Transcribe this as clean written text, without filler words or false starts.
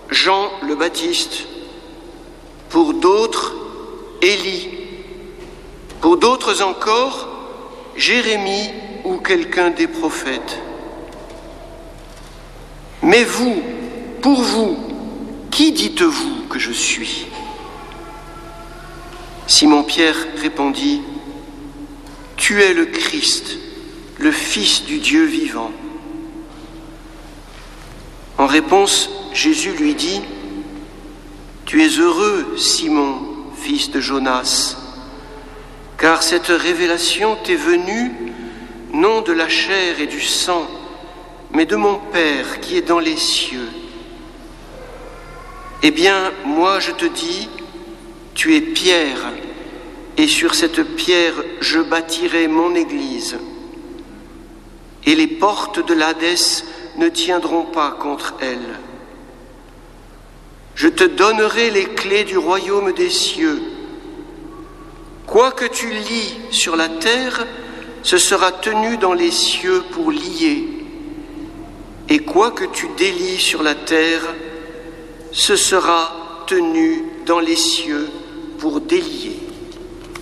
Jean le Baptiste, pour d'autres, Élie, pour d'autres encore, Jérémie ou quelqu'un des prophètes. Mais vous, pour vous, qui dites-vous que je suis ? Simon-Pierre répondit, « Tu es le Christ, le Fils du Dieu vivant. » En réponse, Jésus lui dit, « Tu es heureux, Simon, fils de Jonas, car cette révélation t'est venue non de la chair et du sang, mais de mon Père qui est dans les cieux. Eh bien, moi je te dis, tu es Pierre, et sur cette pierre je bâtirai mon Église, et les portes de l'Hadès ne tiendront pas contre elle. Je te donnerai les clés du royaume des cieux. Quoi que tu lies sur la terre, ce sera tenu dans les cieux pour lier. Et quoi que tu délies sur la terre, ce sera tenu dans les cieux pour délier. »